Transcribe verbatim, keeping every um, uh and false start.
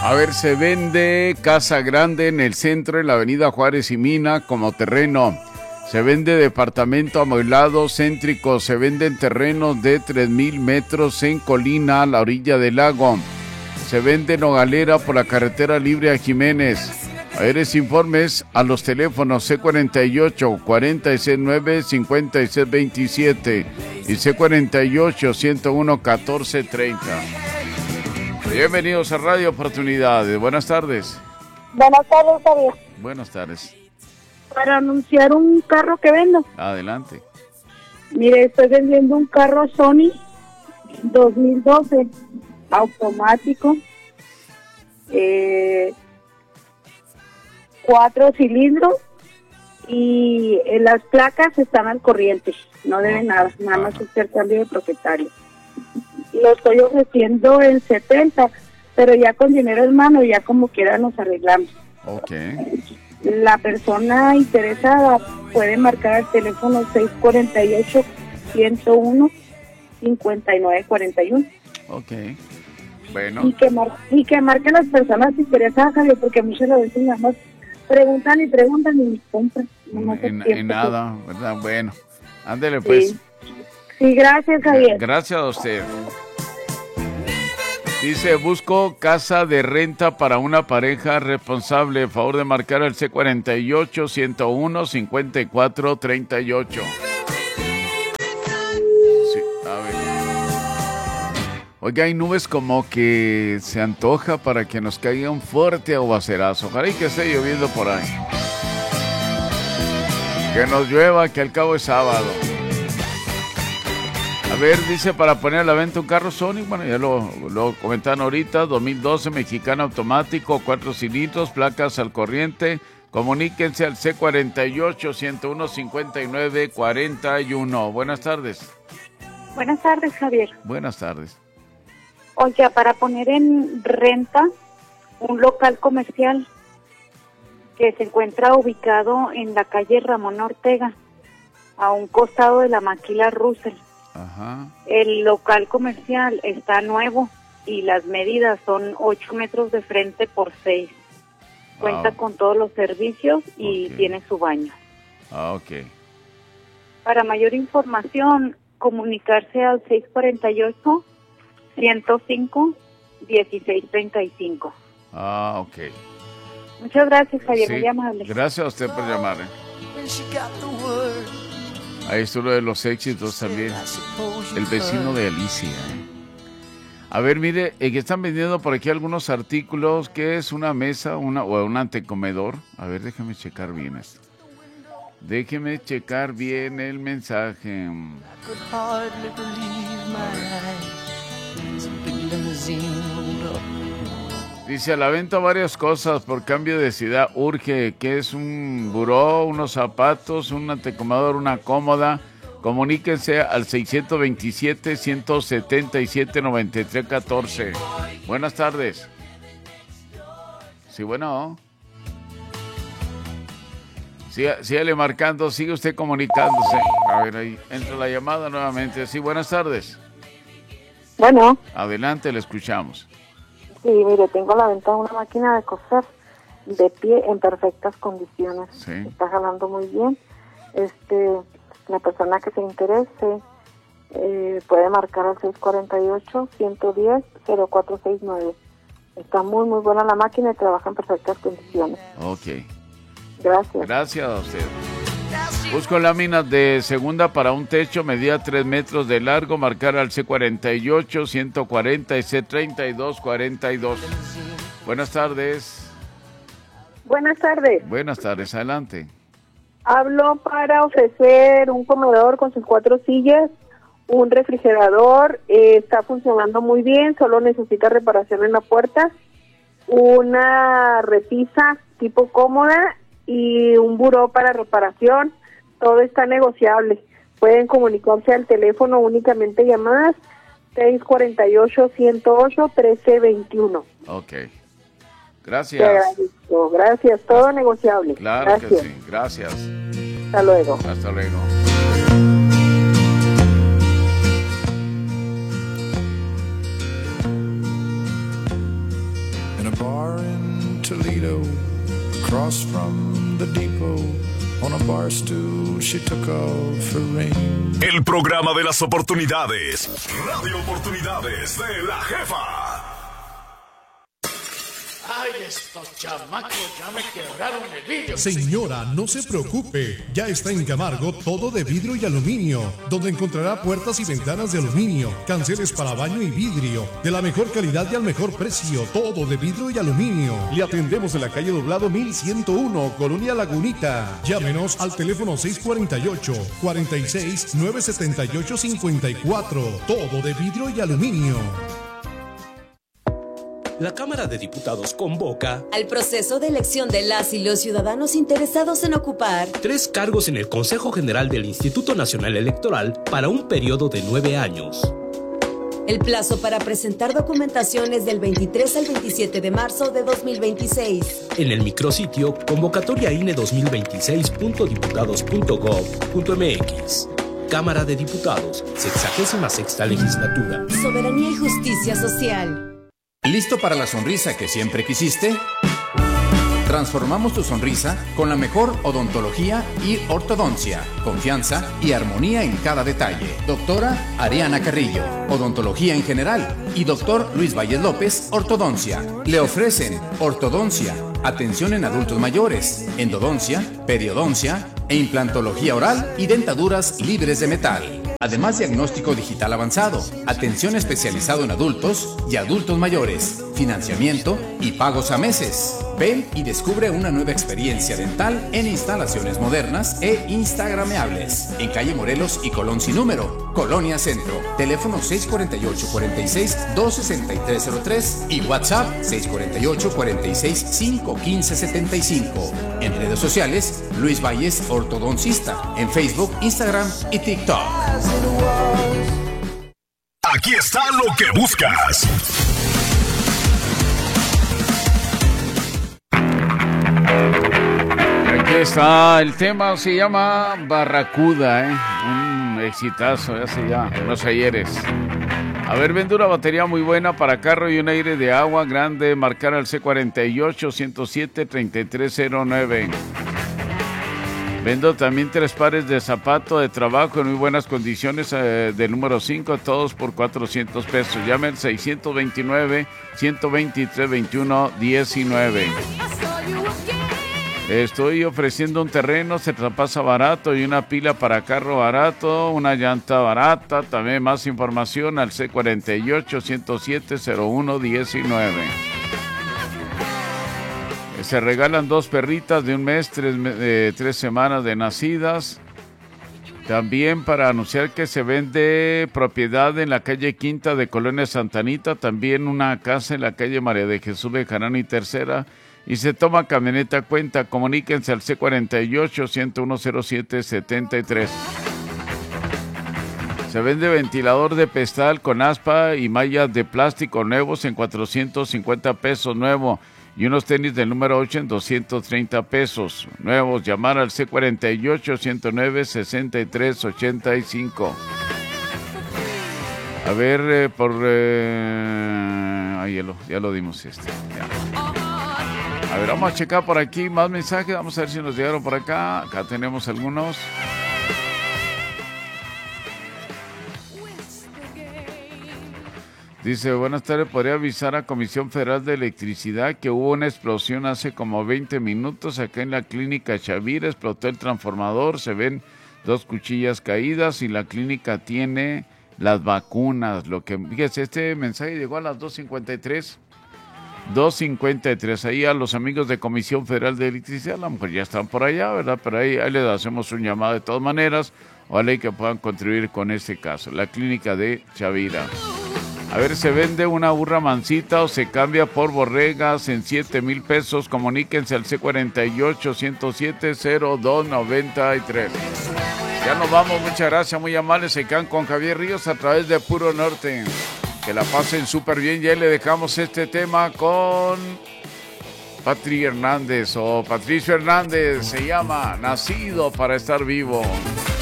A ver, se vende casa grande en el centro, en la avenida Juárez y Mina, como terreno. Se vende departamento amueblado céntrico. Se venden terrenos de tres mil metros en Colina, a la orilla del lago. Se vende nogalera por la carretera libre a Jiménez. Mayores informes a los teléfonos C cuarenta y ocho, cuarenta y seis nueve, cincuenta y seis veintisiete y C cuarenta y ocho, ciento uno, catorce treinta. Bienvenidos a Radio Oportunidades. Buenas tardes. Buenas tardes, Javier. Buenas tardes. Para anunciar un carro que vendo. Adelante. Mire, estoy vendiendo un carro Sony dos mil doce, automático, eh, cuatro cilindros y eh, las placas están al corriente, no deben nada, nada más hacer cambio de propietario. Lo estoy ofreciendo en setenta, pero ya con dinero en mano, ya como quiera nos arreglamos. Ok. La persona interesada puede marcar el teléfono seis cuarenta y ocho, ciento uno, cincuenta y nueve cuarenta y uno. Ok. Bueno. Y que, mar y que marquen las personas interesadas, Javier, porque muchas veces nada más preguntan y preguntan y ni compran. No en, en nada, ¿verdad? Bueno, ándele pues. Sí. Sí, gracias, Javier. Gracias a usted. Dice, busco casa de renta para una pareja responsable. Favor de marcar al C cuarenta y ocho, ciento uno, cincuenta y cuatro treinta y ocho. Sí, a ver. Oiga, hay nubes como que se antoja para que nos caiga un fuerte aguacerazo. Ojalá y que esté lloviendo por ahí. Que nos llueva, que al cabo es sábado. A ver, dice, para poner a la venta un carro Sony, bueno, ya lo, lo comentaron ahorita, dos mil doce, mexicano automático, cuatro cilindros, placas al corriente. Comuníquense al C cuarenta y ocho, ciento uno, cincuenta y nueve cuarenta y uno. Buenas tardes. Buenas tardes, Javier. Buenas tardes. Oye, para poner en renta un local comercial que se encuentra ubicado en la calle Ramón Ortega, a un costado de la maquila Russell. Ajá. El local comercial está nuevo y las medidas son ocho metros de frente por seis. Cuenta wow. con todos los servicios y okay. tiene su baño. Ah, ok. Para mayor información, comunicarse al seis cuarenta y ocho, ciento cinco, dieciséis treinta y cinco. Ah, ok. Muchas gracias, Javier, sí. muy amable. Gracias a usted por llamar. ¿eh? Ahí es uno de los éxitos también. El vecino de Alicia. A ver, mire, eh, que están vendiendo por aquí algunos artículos. ¿Qué es una mesa una, o un antecomedor? A ver, déjame checar bien esto. Déjeme checar bien el mensaje. Dice, a la venta varias cosas por cambio de ciudad. Urge, que es un buró, unos zapatos, un antecomedor, una cómoda. Comuníquense al seiscientos veintisiete, ciento setenta y siete, noventa y tres catorce. Buenas tardes. Sí, bueno. Siga, sígale marcando, sigue usted comunicándose. A ver, ahí entra la llamada nuevamente. Sí, buenas tardes. Bueno. Adelante, le escuchamos. Sí, mire, tengo a la venta una máquina de coser de pie en perfectas condiciones. Sí. Está jalando muy bien. Este, la persona que se interese eh, puede marcar al seis cuarenta y ocho, ciento diez, cero cuatro seis nueve. Está muy, muy buena la máquina y trabaja en perfectas condiciones. Ok. Gracias. Gracias a usted. Busco láminas de segunda para un techo, medida tres metros de largo, marcar al C cuarenta y ocho, ciento cuarenta y C treinta y dos cuarenta y dos. Buenas tardes. Buenas tardes. Buenas tardes, adelante. Hablo para ofrecer un comedor con sus cuatro sillas, un refrigerador, eh, está funcionando muy bien, solo necesita reparación en la puerta, una repisa tipo cómoda y un buró para reparación. Todo está negociable. Pueden comunicarse al teléfono, únicamente llamadas seis cuarenta y ocho, ciento ocho, trece veintiuno. Ok. Gracias. Te agradezco. Gracias. Todo negociable. Claro Gracias. que sí. Gracias. Hasta luego. Hasta luego. bar in Toledo, across from the depot. On a bar stool she took off her ring. El programa de las oportunidades. Radio Oportunidades de la Jefa. Ay, estos chamacos ya me quebraron el vidrio. Señora, no se preocupe. Ya está en Camargo todo de vidrio y aluminio, donde encontrará puertas y ventanas de aluminio, canceles para baño y vidrio, de la mejor calidad y al mejor precio. Todo de vidrio y aluminio. Le atendemos en la calle Doblado mil ciento uno, Colonia Lagunita. Llámenos al teléfono seis cuatro ocho, cuatro seis, nueve siete ocho, cinco cuatro. Todo de vidrio y aluminio. La Cámara de Diputados convoca al proceso de elección de las y los ciudadanos interesados en ocupar tres cargos en el Consejo General del Instituto Nacional Electoral para un periodo de nueve años. El plazo para presentar documentación es del veintitrés al veintisiete de marzo de dos mil veintiséis. En el micrositio convocatoria I N E dos mil veintiséis punto diputados punto gob punto mx. Cámara de Diputados, sexagésima sexta legislatura. Soberanía y justicia social. ¿Listo para la sonrisa que siempre quisiste? Transformamos tu sonrisa con la mejor odontología y ortodoncia, confianza y armonía en cada detalle. Doctora Ariana Carrillo, odontología en general, y doctor Luis Valles López, ortodoncia. Le ofrecen ortodoncia, atención en adultos mayores, endodoncia, periodoncia e implantología oral y dentaduras libres de metal. Además, diagnóstico digital avanzado, atención especializado en adultos y adultos mayores, financiamiento y pagos a meses. Ven y descubre una nueva experiencia dental en instalaciones modernas e instagrameables. En calle Morelos y Colón sin número, Colonia Centro. Teléfono seis cuatro ocho, cuatro seis, dos seis tres cero tres y WhatsApp seis cuatro ocho, cuatro seis, cinco uno cinco siete cinco. En redes sociales, Luis Valles Ortodoncista. En Facebook, Instagram y TikTok. Aquí está lo que buscas. Aquí está, el tema se llama Barracuda, ¿eh? Un exitazo, hace ya unos ayeres. A ver, vende una batería muy buena para carro y un aire de agua grande, marcar al C cuarenta y ocho, ciento siete, treinta y tres cero nueve. Vendo también tres pares de zapato de trabajo en muy buenas condiciones, eh, del número cinco, todos por cuatrocientos pesos. Llame al seiscientos veintinueve, ciento veintitrés, veintiuno, diecinueve. Estoy ofreciendo un terreno, se traspasa barato y una pila para carro barato, una llanta barata. También más información al C cuarenta y ocho, ciento siete, cero uno, diecinueve. Se regalan dos perritas de un mes, tres, eh, tres semanas de nacidas. También para anunciar que se vende propiedad en la calle Quinta de Colonia Santa Anita. También una casa en la calle María de Jesús Bejarano y Tercera. Y se toma camioneta cuenta. Comuníquense al C cuarenta y ocho, ciento uno, cero siete, setenta y tres. Se vende ventilador de pestal con aspa y mallas de plástico nuevos en cuatrocientos cincuenta pesos nuevo. Y unos tenis del número ocho en doscientos treinta pesos nuevos. Llamar al C cuarenta y ocho, ciento nueve, sesenta y tres, ochenta y cinco. A ver, eh, por... Eh, ay, ya lo, ya lo dimos este. Ya. A ver, vamos a checar por aquí más mensajes. Vamos a ver si nos llegaron por acá. Acá tenemos algunos. Dice, buenas tardes, ¿podría avisar a Comisión Federal de Electricidad que hubo una explosión hace como veinte minutos acá en la clínica Chavira? Explotó el transformador, se ven dos cuchillas caídas y la clínica tiene las vacunas. Lo que, fíjese, este mensaje llegó a las dos cincuenta y tres. dos cincuenta y tres, ahí a los amigos de Comisión Federal de Electricidad, a lo mejor ya están por allá, ¿verdad? Pero ahí, ahí les hacemos un llamado de todas maneras, ojalá que puedan contribuir con este caso, la clínica de Chavira. A ver, se vende una burra mansita o se cambia por borregas en siete mil pesos, comuníquense al C cuarenta y ocho, ciento siete, cero dos noventa y tres. Ya nos vamos, muchas gracias, muy amables, se quedan con Javier Ríos a través de Puro Norte. Que la pasen súper bien. Ya le dejamos este tema con Patri Hernández o Patricio Hernández. Se llama Nacido para estar vivo.